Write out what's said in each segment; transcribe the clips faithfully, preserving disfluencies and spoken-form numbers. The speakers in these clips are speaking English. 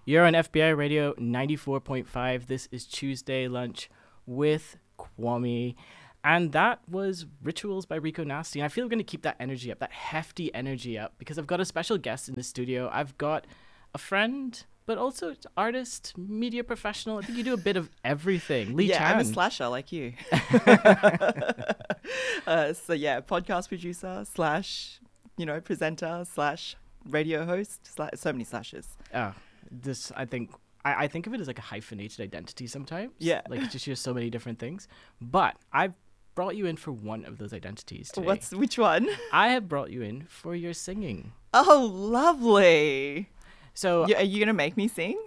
You're on F B I Radio ninety-four point five. This is Tuesday Lunch with Kwame. And that was Rituals by Rico Nasty. And I feel we're going to keep that energy up, that hefty energy up, because I've got a special guest in the studio. I've got a friend, but also artist, media professional. I think you do a bit of everything. Lee yeah, Chan. I'm a slasher like you. uh, so yeah, podcast producer slash, you know, presenter slash radio host. Slash, so many slashes. Oh, this, I think, I, I think of it as like a hyphenated identity sometimes. Yeah. Like it's just you're so many different things. But I've brought you in for one of those identities today. What's which one? I have brought you in for your singing. Oh, lovely. So You- Are you going to make me sing?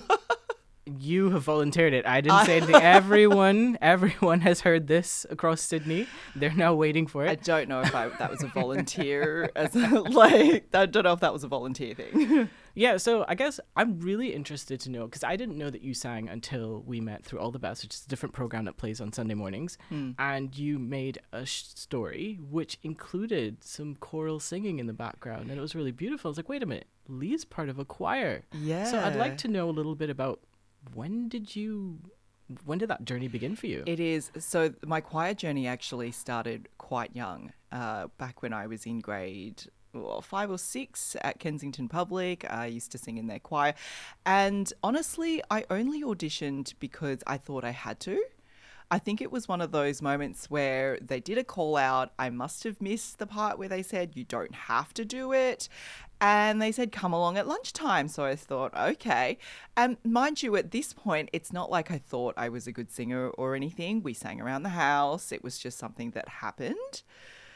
you have volunteered it. I didn't say anything. Everyone, everyone has heard this across Sydney. They're now waiting for I it. don't know if I, that was a volunteer. as a, like, I don't know if that was a volunteer thing. Yeah, so I guess I'm really interested to know, because I didn't know that you sang until we met through All the Best, which is a different program that plays on Sunday mornings. Hmm. And you made a sh- story which included some choral singing in the background. And it was really beautiful. I was like, wait a minute, Lee's part of a choir. Yeah. So I'd like to know a little bit about when did you, when did that journey begin for you? It is. So my choir journey actually started quite young, uh, back when I was in grade well, five or six at Kensington Public. I used to sing in their choir. And honestly, I only auditioned because I thought I had to. I think it was one of those moments where they did a call out. I must have missed the part where they said, you don't have to do it. And they said, come along at lunchtime. So I thought, okay. And mind you, at this point, it's not like I thought I was a good singer or anything. We sang around the house. It was just something that happened.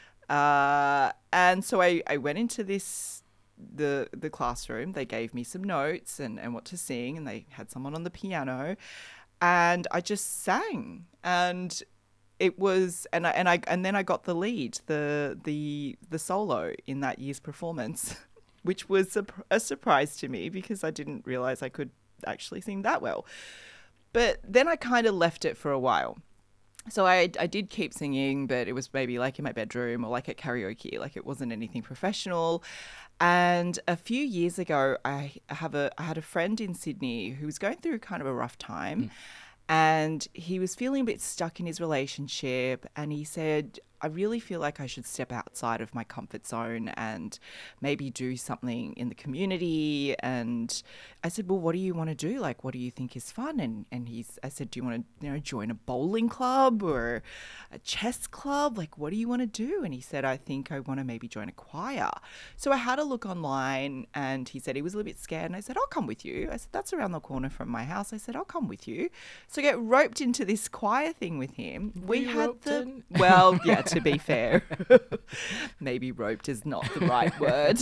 Uh, and so I, I went into this the the classroom. They gave me some notes and, and what to sing, and they had someone on the piano, and I just sang. And it was and I and I and then I got the lead, the the the solo in that year's performance, which was a, a surprise to me because I didn't realize I could actually sing that well. But then I kind of left it for a while. So I, I did keep singing, but it was maybe like in my bedroom or like at karaoke. Like it wasn't anything professional. And a few years ago, I have a I had a friend in Sydney who was going through kind of a rough time. Mm. And he was feeling a bit stuck in his relationship. And he said, I really feel like I should step outside of my comfort zone and maybe do something in the community. And I said, well, what do you want to do? Like, what do you think is fun? And and he's, I said, do you want to, you know, join a bowling club or a chess club? Like, what do you want to do? And he said, I think I want to maybe join a choir. So I had a look online, and he said he was a little bit scared. And I said, I'll come with you. I said, that's around the corner from my house. I said, I'll come with you. So I get roped into this choir thing with him. Were We you had roped the, in? well, yeah, to be fair, maybe roped is not the right word.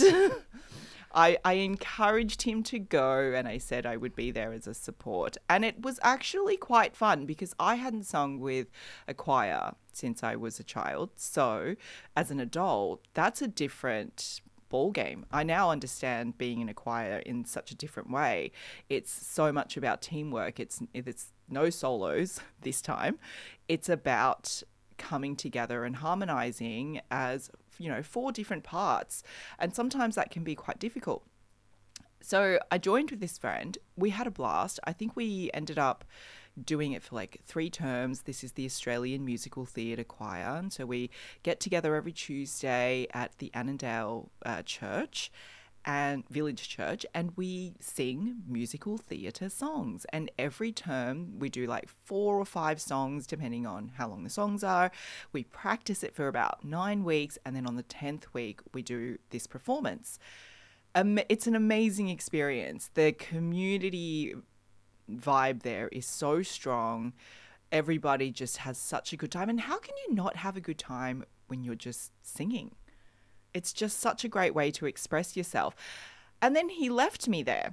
I, I encouraged him to go, and I said I would be there as a support. And it was actually quite fun because I hadn't sung with a choir since I was a child. So as an adult, that's a different ball game. I now understand being in a choir in such a different way. It's so much about teamwork. It's it's no solos this time. It's about coming together and harmonizing as, you know, four different parts. And sometimes that can be quite difficult. So I joined with this friend. We had a blast. I think we ended up doing it for like three terms. This is the Australian Musical Theatre Choir. And so we get together every Tuesday at the Annandale uh, Church and Village Church, and we sing musical theatre songs. And every term we do like four or five songs, depending on how long the songs are. We practice it for about nine weeks, and then on the tenth week we do this performance. Um, it's an amazing experience. The community vibe there is so strong. Everybody just has such a good time. And how can you not have a good time when you're just singing? It's just such a great way to express yourself. And then he left me there.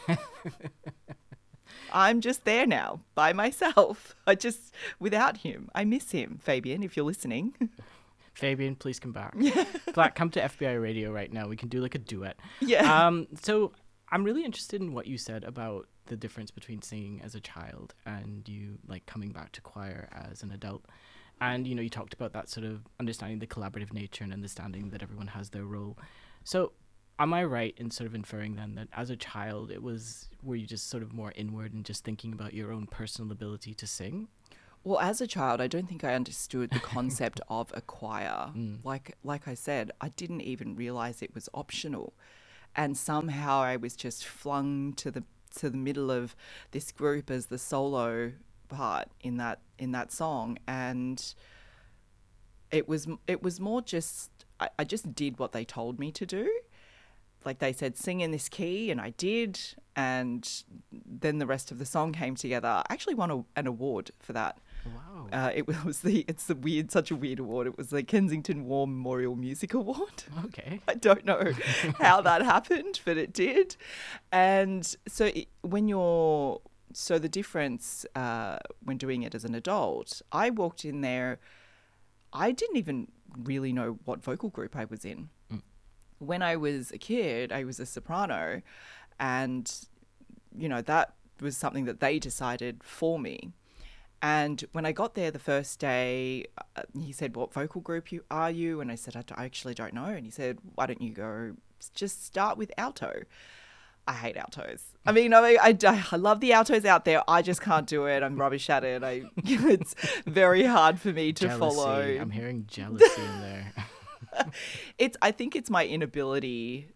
I'm just there now by myself. I just, without him, I miss him. Fabian, if you're listening. Fabian, please come back. Black, come to F B I Radio right now. We can do like a duet. Yeah. Um. So I'm really interested in what you said about the difference between singing as a child and you like coming back to choir as an adult. And, you know, you talked about that sort of understanding the collaborative nature and understanding that everyone has their role. So am I right in sort of inferring then that as a child, it was, were you just sort of more inward and just thinking about your own personal ability to sing? Well, as a child, I don't think I understood the concept of a choir. Mm. Like, like I said, I didn't even realize it was optional, and somehow I was just flung to the to the middle of this group as the solo part in that in that song, and it was it was more just I, I just did what they told me to do. Like they said, sing in this key, and I did, and then the rest of the song came together. I actually won a, an award for that. Wow. Uh, it was the it's the weird, such a weird award. It was the Kensington War Memorial Music Award. Okay. I don't know how that happened, but it did. And so it, when you're so the difference uh, when doing it as an adult, I walked in there. I didn't even really know what vocal group I was in. Mm. When I was a kid, I was a soprano, and you know that was something that they decided for me. And when I got there the first day, uh, he said, "What vocal group you are you?" And I said, I, d- I actually don't know. And he said, "Why don't you go just start with alto?" I hate altos. I mean, I, I, I love the altos out there. I just can't do it. I'm rubbish at it. I, it's very hard for me to Jealousy. follow. I'm hearing jealousy in there. It's. I think it's my inability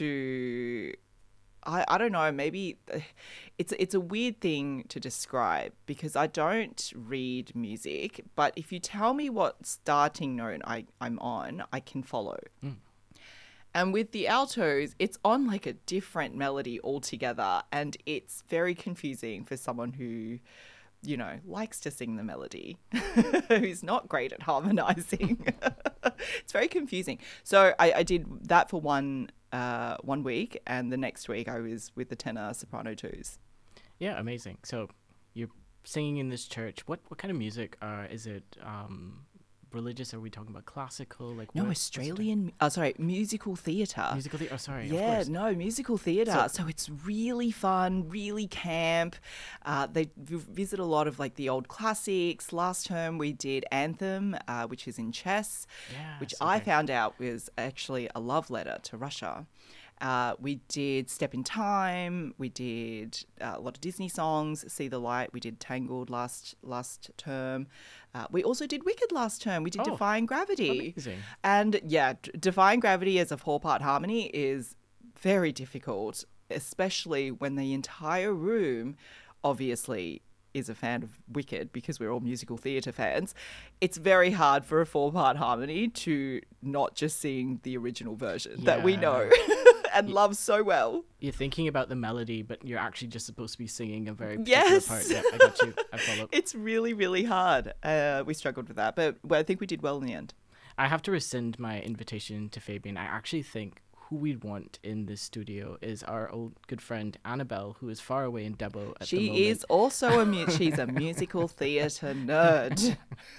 to. I, I don't know. Maybe it's it's a weird thing to describe because I don't read music. But if you tell me what starting note I, I'm on, I can follow. Mm. And with the altos, it's on like a different melody altogether, and it's very confusing for someone who, you know, likes to sing the melody, who's not great at harmonizing. It's very confusing. So I, I did that for one uh, one week, and the next week I was with the tenor soprano twos. Yeah, amazing. So you're singing in this church. What what kind of music uh, is it? Um, religious? Are we talking about classical? Like No, what, Australian. Oh, sorry, musical theatre. musical theater? Oh, sorry. Of Yeah, course. no, musical theatre. So- So, it's really fun, really camp. Uh, they v- visit a lot of like the old classics. Last term we did Anthem, uh, which is in chess, Yes, which I okay. found out was actually a love letter to Russia. Uh, we did Step in Time. We did uh, a lot of Disney songs. See the Light. We did Tangled last last term. Uh, we also did Wicked last term. We did Oh, Defying Gravity. Amazing. And yeah, d- Defying Gravity as a four part harmony is very difficult, especially when the entire room obviously is a fan of Wicked because we're all musical theatre fans. It's very hard for a four part harmony to not just sing the original version that we Yeah. know and love so well. You're thinking about the melody, but you're actually just supposed to be singing a very particular Yes. part. Yeah, I got you. I follow. It's really, really hard. Uh, we struggled with that, but well, I think we did well in the end. I have to rescind my invitation to Fabian. I actually think who we'd want in this studio is our old good friend Annabelle, who is far away in Debo at the She moment. is also a mu- she's a musical theatre nerd.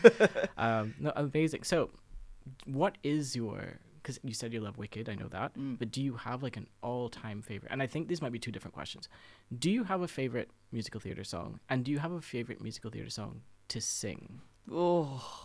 Um, no, amazing. So, what is your? Because you said you love Wicked, I know that. Mm. But do you have like an all-time favorite? And I think these might be two different questions. Do you have a favorite musical theater song? And do you have a favorite musical theater song to sing? Oh.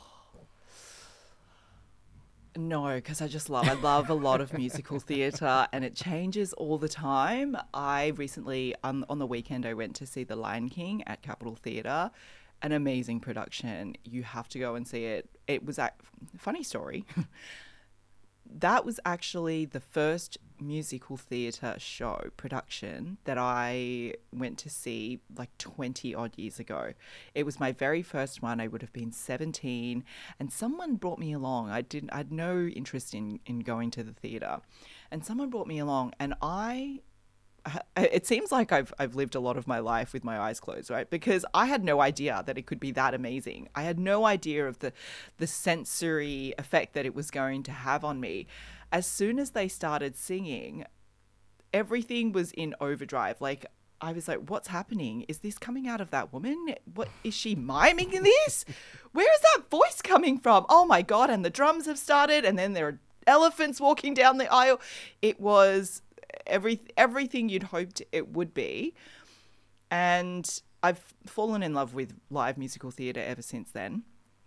No, because I just love, I love a lot of musical theatre and it changes all the time. I recently, on, on the weekend, I went to see The Lion King at Capitol Theatre. An amazing production. You have to go and see it. It was a funny story. That was actually the first musical theatre show production that I went to see like twenty odd years ago. It was my very first one. I would have been seventeen and someone brought me along. I didn't, I had no interest in, in going to the theatre and someone brought me along and I it seems like I've I've lived a lot of my life with my eyes closed, right? Because I had no idea that it could be that amazing. I had no idea of the the sensory effect that it was going to have on me. As soon as they started singing, everything was in overdrive. Like I was like, what's happening? Is this coming out of that woman? What is she miming in this? Where is that voice coming from? Oh my God. And the drums have started and then there are elephants walking down the aisle. It was every everything you'd hoped it would be. And I've fallen in love with live musical theatre ever since then.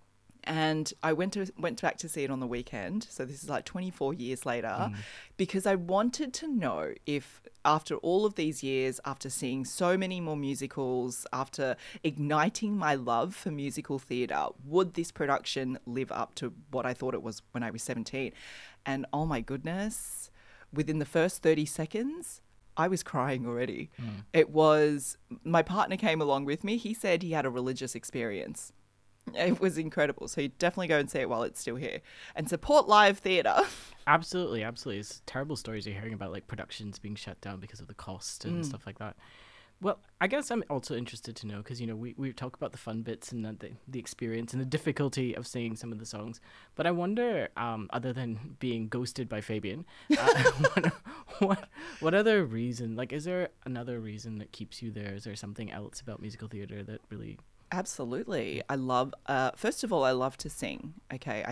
And I went to went back to see it on the weekend. So this is like twenty-four years later, Mm. because I wanted to know if after all of these years, after seeing so many more musicals, after igniting my love for musical theatre, would this production live up to what I thought it was when I was seventeen? And oh my goodness, within the first thirty seconds, I was crying already. Mm. It was, my partner came along with me. He said he had a religious experience. It was incredible. So you definitely go and see it while it's still here and support live theatre. Absolutely, absolutely. It's terrible stories you're hearing about, like productions being shut down because of the cost and Mm. stuff like that. Well, I guess I'm also interested to know because, you know, we, we talk about the fun bits and the, the experience and the difficulty of singing some of the songs. But I wonder, um, other than being ghosted by Fabian, uh, what, what what other reason, like, is there another reason that keeps you there? Is there something else about musical theatre that really... Absolutely. I love, uh, first of all, I love to sing. Okay.